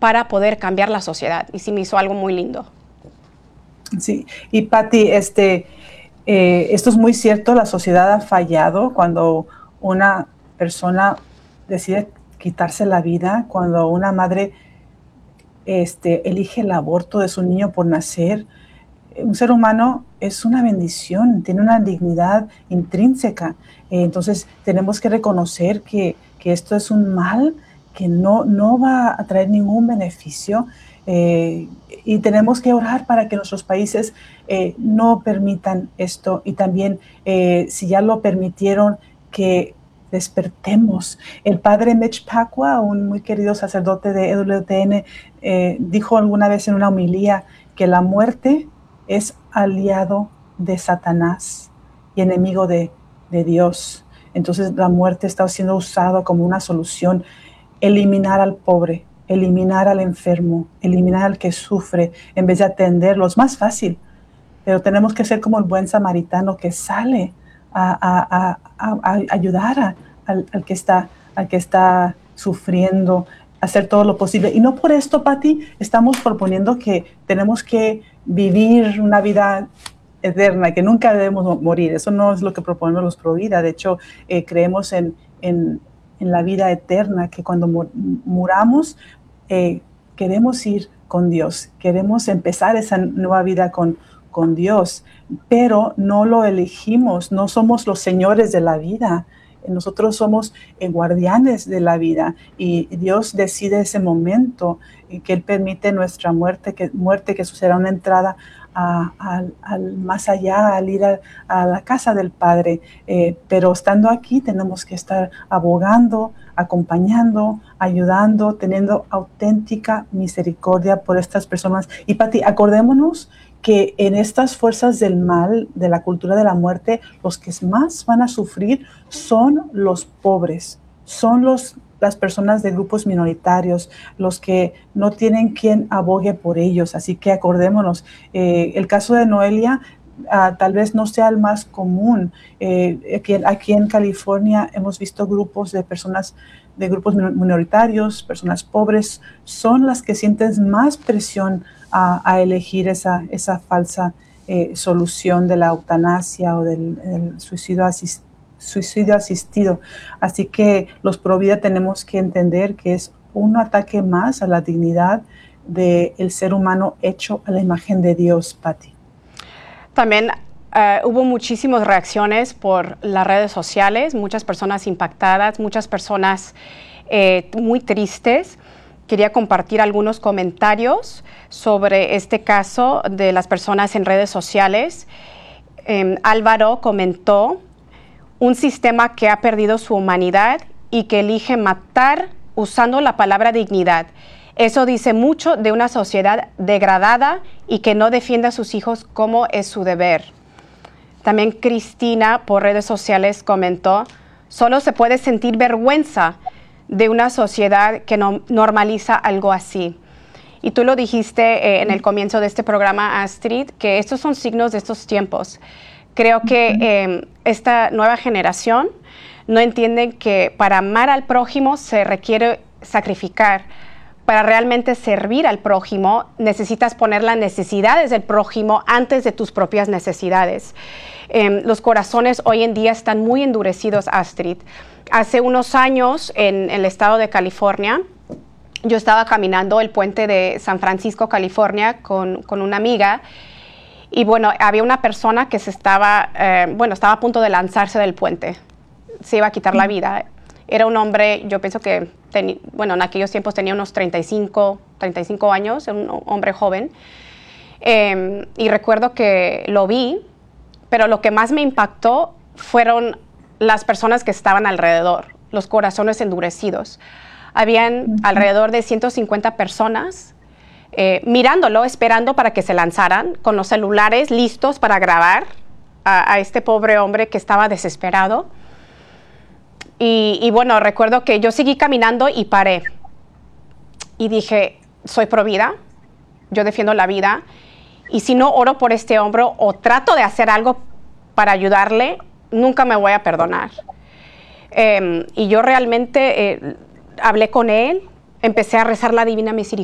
para poder cambiar la sociedad. Y sí me hizo algo muy lindo. Sí, y Patti, esto es muy cierto, la sociedad ha fallado cuando una persona decide quitarse la vida, cuando una madre elige el aborto de su niño por nacer. Un ser humano es una bendición, tiene una dignidad intrínseca. Entonces tenemos que reconocer que esto es un mal que no va a traer ningún beneficio, y tenemos que orar para que nuestros países no permitan esto, y también si ya lo permitieron, que despertemos. El padre Mitch Pacwa, un muy querido sacerdote de EWTN, dijo alguna vez en una homilía que la muerte es aliado de Satanás y enemigo de Dios. Entonces la muerte está siendo usada como una solución. Eliminar al pobre, eliminar al enfermo, eliminar al que sufre, en vez de atenderlo. Es más fácil, pero tenemos que ser como el buen samaritano que sale a ayudar al que está sufriendo, hacer todo lo posible. Y no por esto, Patti, estamos proponiendo que tenemos que vivir una vida eterna, que nunca debemos morir. Eso no es lo que proponemos los Pro Vida. De hecho, creemos en la vida eterna, que cuando muramos, queremos ir con Dios, queremos empezar esa nueva vida con Dios, pero no lo elegimos, no somos los señores de la vida. Nosotros somos guardianes de la vida, y Dios decide ese momento que Él permite nuestra muerte, que eso será una entrada al más allá, al ir a la casa del Padre. Pero estando aquí tenemos que estar abogando, acompañando, ayudando, teniendo auténtica misericordia por estas personas. Y Patti, acordémonos que en estas fuerzas del mal, de la cultura de la muerte, los que más van a sufrir son los pobres, son las personas de grupos minoritarios, los que no tienen quien abogue por ellos. Así que acordémonos, el caso de Noelia tal vez no sea el más común. Aquí en California hemos visto grupos de personas de grupos minoritarios, personas pobres, son las que sienten más presión a elegir esa falsa solución de la eutanasia o del suicidio asistido. Así que los Pro Vida tenemos que entender que es un ataque más a la dignidad del ser humano hecho a la imagen de Dios, Patti. También hubo muchísimas reacciones por las redes sociales, muchas personas impactadas, muchas personas muy tristes. Quería compartir algunos comentarios sobre este caso de las personas en redes sociales. Álvaro comentó: un sistema que ha perdido su humanidad y que elige matar usando la palabra dignidad. Eso dice mucho de una sociedad degradada y que no defiende a sus hijos como es su deber. También Cristina por redes sociales comentó: solo se puede sentir vergüenza de una sociedad que no normaliza algo así. Y tú lo dijiste en el comienzo de este programa, Astrid, que estos son signos de estos tiempos. Creo que esta nueva generación no entiende que para amar al prójimo se requiere sacrificar. Para realmente servir al prójimo, necesitas poner las necesidades del prójimo antes de tus propias necesidades. Los corazones hoy en día están muy endurecidos, Astrid. Hace unos años, en el estado de California, yo estaba caminando el puente de San Francisco, California, con una amiga. Y bueno, había una persona que estaba a punto de lanzarse del puente. Se iba a quitar la vida. Era un hombre, yo pienso que, en aquellos tiempos tenía unos 35 años, un hombre joven. Y recuerdo que lo vi, pero lo que más me impactó fueron las personas que estaban alrededor, los corazones endurecidos. Habían alrededor de 150 personas mirándolo, esperando para que se lanzaran, con los celulares listos para grabar a este pobre hombre que estaba desesperado. Y bueno, recuerdo que yo seguí caminando y paré. Y dije, soy pro vida, yo defiendo la vida, y si no oro por este hombre o trato de hacer algo para ayudarle, nunca me voy a perdonar. Y yo realmente hablé con él, empecé a rezar la Divina Misericordia.